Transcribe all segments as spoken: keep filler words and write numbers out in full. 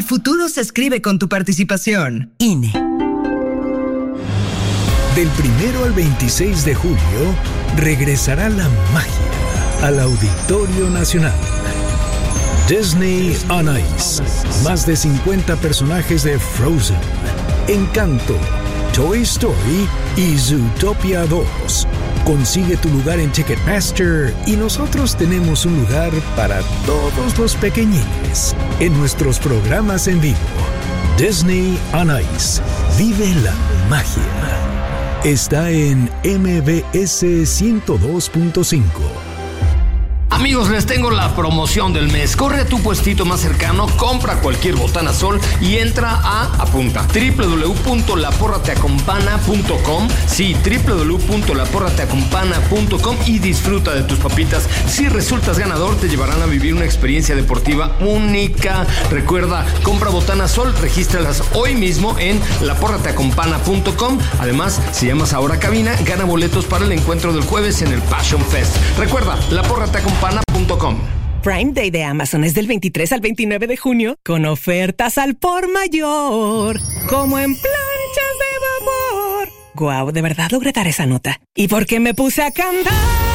futuro se escribe con tu participación. I N E. Del primero al veintiséis de julio, regresará la magia al Auditorio Nacional. Disney on Ice. Más de cincuenta personajes de Frozen, Encanto, Toy Story y Zootopia dos. Consigue tu lugar en Ticketmaster y nosotros tenemos un lugar para todos los pequeñines en nuestros programas en vivo. Disney on Ice. Vive la magia. Está en M B S ciento dos punto cinco. Amigos, les tengo la promoción del mes. Corre a tu puestito más cercano, compra cualquier botana Sol y entra a, apunta, doble u doble u doble u punto la porra te acompana punto com. Sí, doble u doble u doble u punto la porra te acompana punto com y disfruta de tus papitas. Si resultas ganador, te llevarán a vivir una experiencia deportiva única. Recuerda, compra botana Sol, regístralas hoy mismo en la porra te acompana punto com. Además, si llamas ahora a cabina, gana boletos para el encuentro del jueves en el Passion Fest. Recuerda, la porra te acompana punto com. Prime Day de Amazon es del veintitrés al veintinueve de junio con ofertas al por mayor, como en planchas de vapor. Guau, de verdad logré dar esa nota. ¿Y por qué me puse a cantar?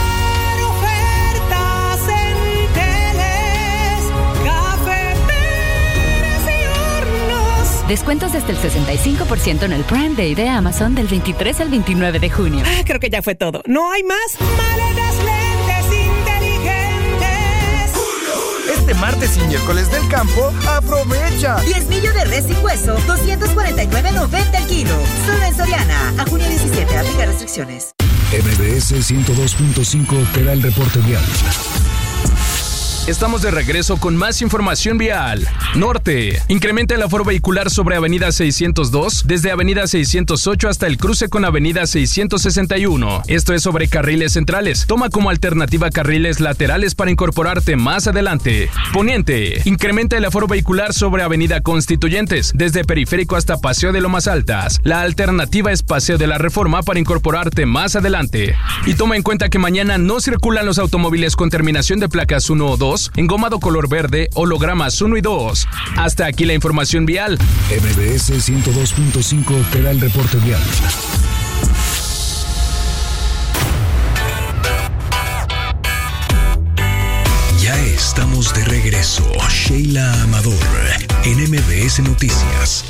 Ofertas en teles, cafeteras y hornos. Descuentos desde el sesenta y cinco por ciento en el Prime Day de Amazon del veintitrés al veintinueve de junio. Ah, creo que ya fue todo. ¿No hay más? Maletas, lentes inteligentes. Este martes y miércoles del campo, aprovecha. Diezmillo de res y hueso, doscientos cuarenta y nueve noventa el kilo. Solo en Soriana. A junio diecisiete, aplica restricciones. M B S ciento dos punto cinco te da el reporte vial. Estamos de regreso con más información vial. Norte. Incrementa el aforo vehicular sobre Avenida seiscientos dos, desde Avenida seiscientos ocho hasta el cruce con Avenida seiscientos sesenta y uno. Esto es sobre carriles centrales. Toma como alternativa carriles laterales para incorporarte más adelante. Poniente. Incrementa el aforo vehicular sobre Avenida Constituyentes, desde Periférico hasta Paseo de Lomas Altas. La alternativa es Paseo de la Reforma para incorporarte más adelante. Y toma en cuenta que mañana no circulan los automóviles con terminación de placas uno o dos, engomado color verde, hologramas uno y dos. Hasta aquí la información vial. M B S ciento dos punto cinco te da el reporte vial. Ya estamos de regreso. Sheila Amador en M B S Noticias.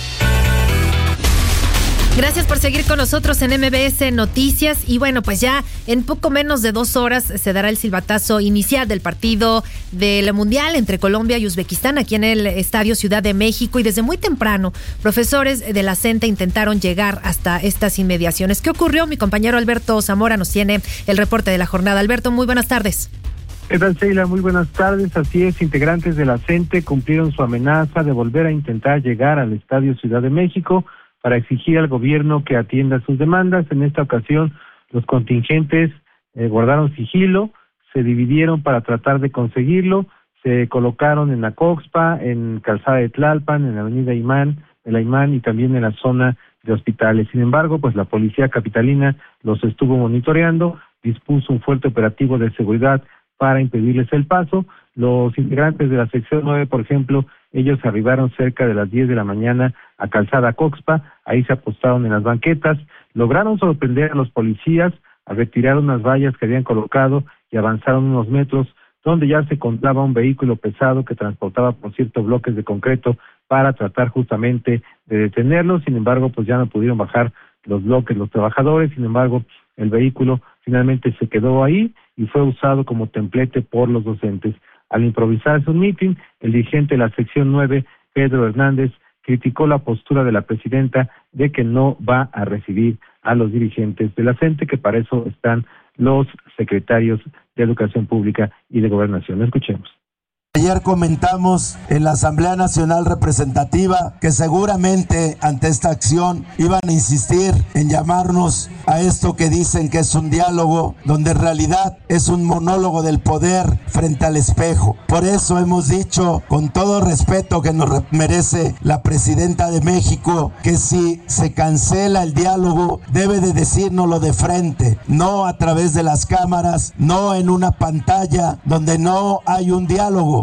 Gracias por seguir con nosotros en M B S Noticias. Y bueno, pues ya en poco menos de dos horas se dará el silbatazo inicial del partido del Mundial entre Colombia y Uzbekistán aquí en el Estadio Ciudad de México. Y desde muy temprano, profesores de la CENTE intentaron llegar hasta estas inmediaciones. ¿Qué ocurrió? Mi compañero Alberto Zamora nos tiene el reporte de la jornada. Alberto, muy buenas tardes. ¿Qué tal, Sheila? Muy buenas tardes. Así es, integrantes de la CENTE cumplieron su amenaza de volver a intentar llegar al Estadio Ciudad de México para exigir al gobierno que atienda sus demandas. En esta ocasión, los contingentes eh, guardaron sigilo, se dividieron para tratar de conseguirlo, se colocaron en la Coxpa, en Calzada de Tlalpan, en la Avenida Imán, de la Imán y también en la zona de hospitales. Sin embargo, pues la policía capitalina los estuvo monitoreando, dispuso un fuerte operativo de seguridad para impedirles el paso. Los integrantes de la sección nueve, por ejemplo, ellos arribaron cerca de las diez de la mañana a Calzada Coxpa, ahí se apostaron en las banquetas, lograron sorprender a los policías al retirar unas vallas que habían colocado y avanzaron unos metros donde ya se encontraba un vehículo pesado que transportaba por ciertos bloques de concreto para tratar justamente de detenerlos. Sin embargo, pues ya no pudieron bajar los bloques los trabajadores. Sin embargo, el vehículo finalmente se quedó ahí y fue usado como templete por los docentes. Al improvisarse un mitin, el dirigente de la sección nueve, Pedro Hernández, criticó la postura de la presidenta de que no va a recibir a los dirigentes de la CENTE, que para eso están los secretarios de Educación Pública y de Gobernación. Escuchemos. Ayer comentamos en la Asamblea Nacional Representativa que seguramente ante esta acción iban a insistir en llamarnos a esto que dicen que es un diálogo, donde en realidad es un monólogo del poder frente al espejo. Por eso hemos dicho, con todo respeto que nos merece la Presidenta de México, que si se cancela el diálogo debe de decírnoslo de frente, no a través de las cámaras, no en una pantalla donde no hay un diálogo.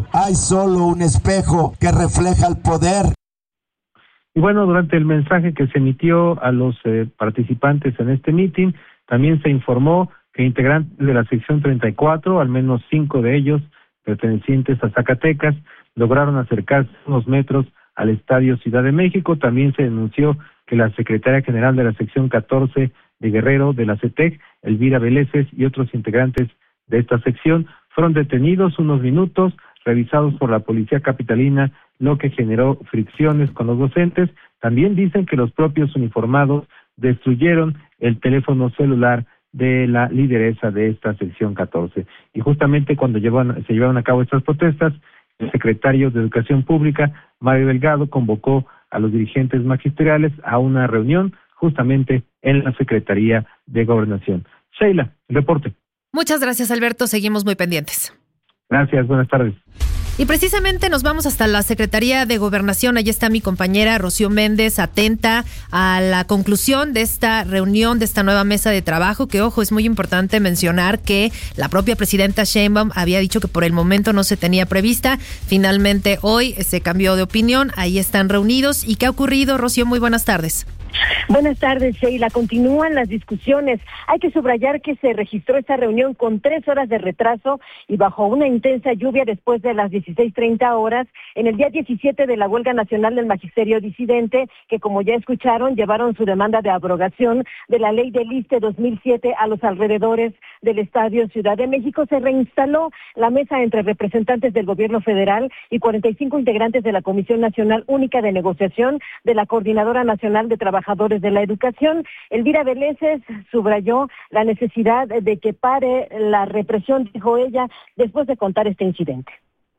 mundo hay solo un espejo que refleja el poder. Y bueno, durante el mensaje que se emitió a los eh, participantes en este mitin, también se informó que integrantes de la sección treinta y cuatro, al menos cinco de ellos pertenecientes a Zacatecas, lograron acercarse unos metros al Estadio Ciudad de México. También se denunció que la secretaria general de la sección catorce de Guerrero de la C E T E C, Elvira Veleces, y otros integrantes de esta sección fueron detenidos unos minutos, revisados por la policía capitalina, lo que generó fricciones con los docentes. También dicen que los propios uniformados destruyeron el teléfono celular de la lideresa de esta sección catorce. Y justamente cuando llevan, se llevaron a cabo estas protestas, el secretario de Educación Pública, Mario Delgado, convocó a los dirigentes magisteriales a una reunión justamente en la Secretaría de Gobernación. Sheila, el reporte. Muchas gracias, Alberto. Seguimos muy pendientes. Gracias, buenas tardes. Y precisamente nos vamos hasta la Secretaría de Gobernación. Allí está mi compañera Rocío Méndez, atenta a la conclusión de esta reunión, de esta nueva mesa de trabajo, que, ojo, es muy importante mencionar que la propia presidenta Sheinbaum había dicho que por el momento no se tenía prevista. Finalmente hoy se cambió de opinión, ahí están reunidos. ¿Y qué ha ocurrido, Rocío? Muy buenas tardes. Buenas tardes, Sheila. Continúan las discusiones. Hay que subrayar que se registró esta reunión con tres horas de retraso y bajo una intensa lluvia después de las dieciséis treinta horas, en el día diecisiete de la Huelga Nacional del Magisterio Disidente, que, como ya escucharon, llevaron su demanda de abrogación de la ley del ISSSTE dos mil siete a los alrededores del Estadio Ciudad de México. Se reinstaló la mesa entre representantes del gobierno federal y cuarenta y cinco integrantes de la Comisión Nacional Única de Negociación de la Coordinadora Nacional de Trabajadores de la Educación. Elvira Veleces subrayó la necesidad de que pare la represión, dijo ella, después de contar este incidente.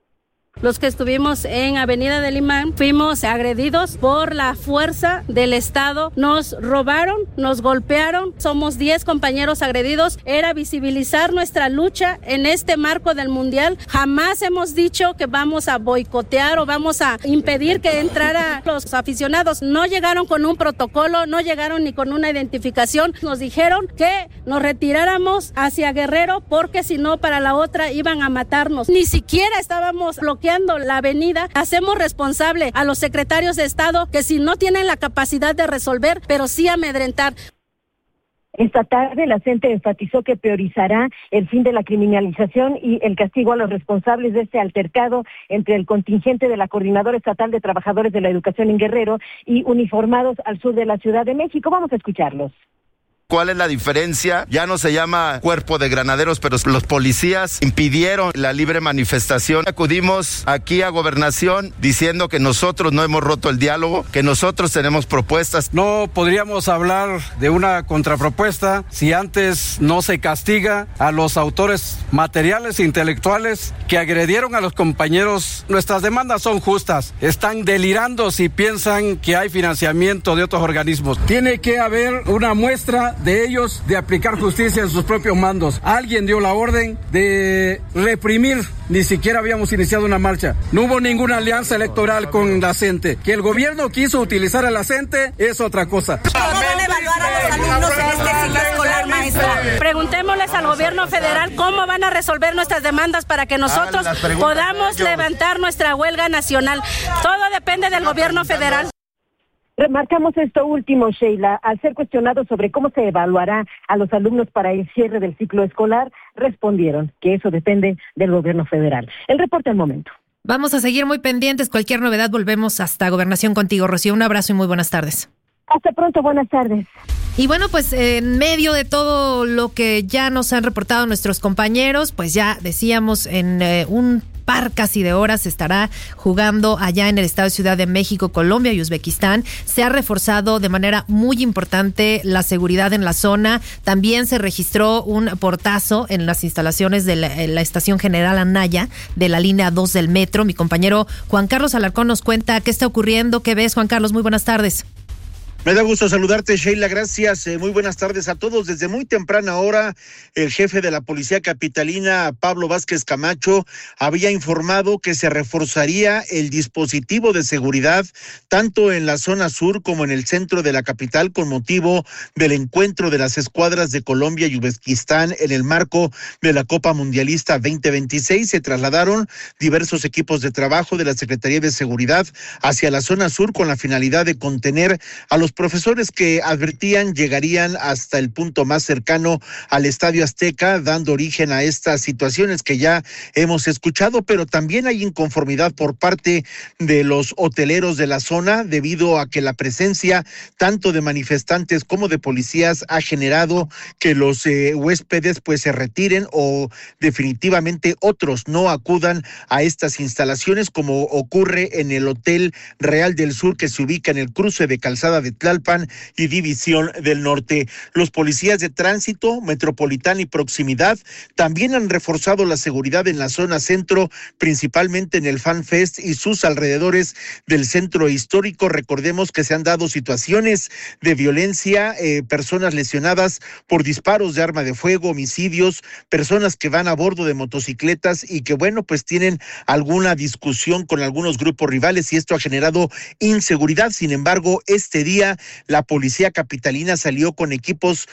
Los que estuvimos en Avenida del Imán fuimos agredidos por la fuerza del Estado. Nos robaron, nos golpearon. Somos diez compañeros agredidos. Era visibilizar nuestra lucha en este marco del Mundial. Jamás hemos dicho que vamos a boicotear o vamos a impedir que entraran los aficionados. No llegaron con un protocolo, no llegaron ni con una identificación. Nos dijeron que nos retiráramos hacia Guerrero porque si no, para la otra iban a matarnos. Ni siquiera estábamos bloqueando la avenida. Hacemos responsable a los secretarios de Estado que si no tienen la capacidad de resolver, pero sí amedrentar. Esta tarde la CENTE enfatizó que priorizará el fin de la criminalización y el castigo a los responsables de este altercado entre el contingente de la Coordinadora Estatal de Trabajadores de la Educación en Guerrero y uniformados al sur de la Ciudad de México. Vamos a escucharlos. ¿Cuál es la diferencia? Ya no se llama cuerpo de granaderos, pero los policías impidieron la libre manifestación. Acudimos aquí a Gobernación diciendo que nosotros no hemos roto el diálogo, que nosotros tenemos propuestas. No podríamos hablar de una contrapropuesta si antes no se castiga a los autores materiales e intelectuales que agredieron a los compañeros. Nuestras demandas son justas. Están delirando si piensan que hay financiamiento de otros organismos. Tiene que haber una muestra de ellos de aplicar justicia en sus propios mandos. Alguien dio la orden de reprimir, ni siquiera habíamos iniciado una marcha. No hubo ninguna alianza electoral con la CENTE. Que el gobierno quiso utilizar a la CENTE es otra cosa. ¿Cómo van a evaluar a los alumnos en este ciclo escolar, maestra? Preguntémosles al gobierno federal cómo van a resolver nuestras demandas para que nosotros podamos levantar nuestra huelga nacional. Todo depende del gobierno federal. Remarcamos esto último, Sheila. Al ser cuestionado sobre cómo se evaluará a los alumnos para el cierre del ciclo escolar, respondieron que eso depende del gobierno federal. El reporte al momento. Vamos a seguir muy pendientes. Cualquier novedad, volvemos hasta Gobernación contigo, Rocío. Un abrazo y muy buenas tardes. Hasta pronto, buenas tardes. Y bueno, pues en medio de todo lo que ya nos han reportado nuestros compañeros, pues ya decíamos en eh, un par casi de horas se estará jugando allá en el estado de Ciudad de México, Colombia y Uzbekistán. Se ha reforzado de manera muy importante la seguridad en la zona. También se registró un portazo en las instalaciones de la, la estación General Anaya de la línea dos del metro. Mi compañero Juan Carlos Alarcón nos cuenta qué está ocurriendo. ¿Qué ves, Juan Carlos? Muy buenas tardes. Me da gusto saludarte, Sheila, gracias. Eh, muy buenas tardes a todos. Desde muy temprana hora, el jefe de la Policía Capitalina, Pablo Vázquez Camacho, había informado que se reforzaría el dispositivo de seguridad tanto en la zona sur como en el centro de la capital con motivo del encuentro de las escuadras de Colombia y Uzbekistán en el marco de la Copa Mundialista veinte veintiséis. Se trasladaron diversos equipos de trabajo de la Secretaría de Seguridad hacia la zona sur con la finalidad de contener a los profesores que advertían llegarían hasta el punto más cercano al Estadio Azteca, dando origen a estas situaciones que ya hemos escuchado, pero también hay inconformidad por parte de los hoteleros de la zona debido a que la presencia tanto de manifestantes como de policías ha generado que los eh, huéspedes pues se retiren o definitivamente otros no acudan a estas instalaciones, como ocurre en el Hotel Real del Sur, que se ubica en el cruce de Calzada de Tlalpan y División del Norte. Los policías de tránsito, metropolitana y proximidad también han reforzado la seguridad en la zona centro, principalmente en el Fan Fest y sus alrededores del centro histórico. Recordemos que se han dado situaciones de violencia, eh, personas lesionadas por disparos de arma de fuego, homicidios, personas que van a bordo de motocicletas y que, bueno, pues tienen alguna discusión con algunos grupos rivales y esto ha generado inseguridad. Sin embargo, este día la policía capitalina salió con equipos